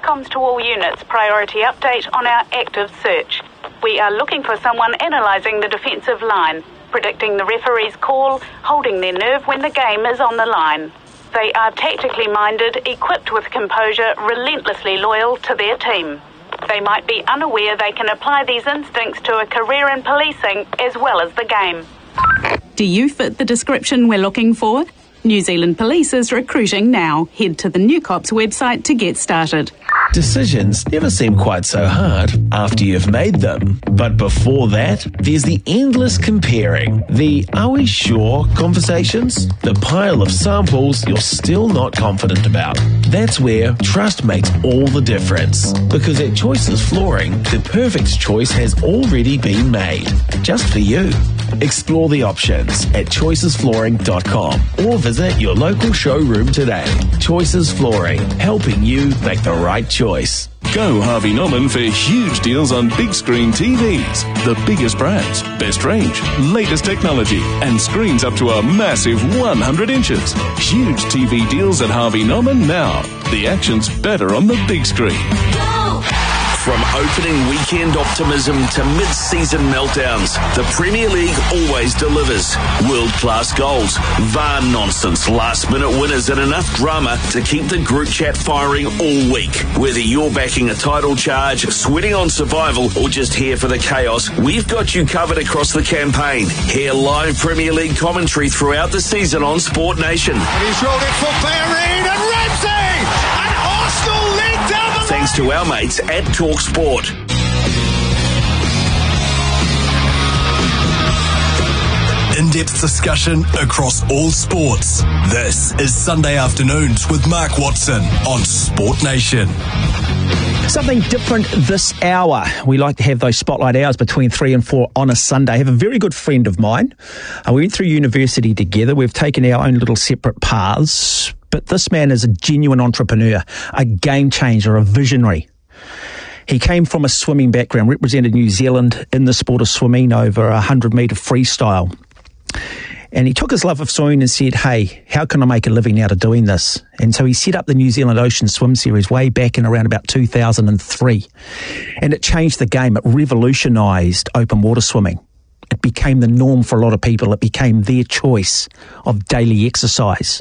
comms to all units, priority update on our active search. We are looking for someone analysing the defensive line, predicting the referee's call, holding their nerve when the game is on the line. They are tactically minded, equipped with composure, relentlessly loyal to their team. They might be unaware they can apply these instincts to a career in policing as well as the game. Do you fit the description we're looking for? New Zealand Police is recruiting now. Head to the New Cops website to get started. Decisions never seem quite so hard after you've made them. But before that, there's the endless comparing. The "are we sure" conversations. The pile of samples you're still not confident about. That's where trust makes all the difference. Because at Choices Flooring, the perfect choice has already been made. Just for you. Explore the options at choicesflooring.com or visit your local showroom today. Choices Flooring, helping you make the right choice. Go Harvey Norman for huge deals on big screen TVs. The biggest brands, best range, latest technology, and screens up to a massive 100 inches. Huge TV deals at Harvey Norman now. The action's better on the big screen. From opening weekend optimism to mid-season meltdowns, the Premier League always delivers. World-class goals, VAR nonsense, last-minute winners and enough drama to keep the group chat firing all week. Whether you're backing a title charge, sweating on survival or just here for the chaos, we've got you covered across the campaign. Hear live Premier League commentary throughout the season on Sport Nation. And he's rolled it for Bellerin and Ramsey! And Arsenal lead down the Thanks to our mates at Talk Sport. In-depth discussion across all sports. This is Sunday Afternoons with Mark Watson on Sport Nation. Something different this hour. We like to have those spotlight hours between 3 and 4 on a Sunday. I have a very good friend of mine. We went through university together. We've taken our own little separate paths. But this man is a genuine entrepreneur, a game changer, a visionary. He came from a swimming background, represented New Zealand in the sport of swimming over 100-metre freestyle. And he took his love of swimming and said, hey, how can I make a living out of doing this? And so he set up the New Zealand Ocean Swim Series way back in around about 2003. And it changed the game. It revolutionised open water swimming. It became the norm for a lot of people. It became their choice of daily exercise.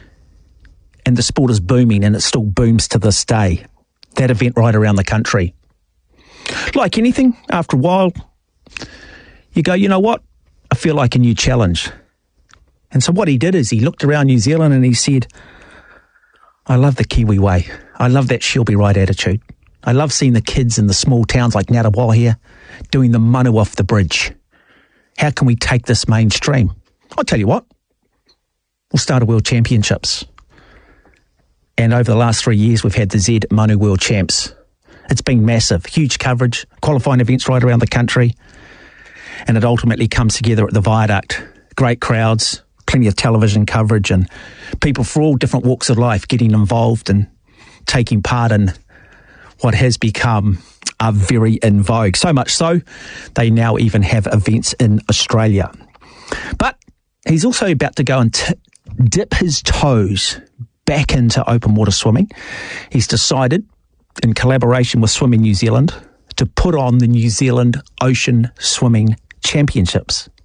And the sport is booming, and it still booms to this day. That event right around the country. Like anything, after a while, you go, you know what? I feel like a new challenge. And so what he did is he looked around New Zealand and he said, I love the Kiwi way. I love that she'll be right attitude. I love seeing the kids in the small towns like Ngunnawal here doing the manu off the bridge. How can we take this mainstream? I'll tell you what, we'll start a World Championships. And over the last 3 years, we've had the Z Manu World Champs. It's been massive, huge coverage, qualifying events right around the country. And it ultimately comes together at the Viaduct. Great crowds, plenty of television coverage, and people from all different walks of life getting involved and taking part in what has become very in vogue. So much so, they now even have events in Australia. But he's also about to go and dip his toes back into open water swimming. He's decided, in collaboration with Swimming New Zealand, to put on the New Zealand Ocean Swimming Championships.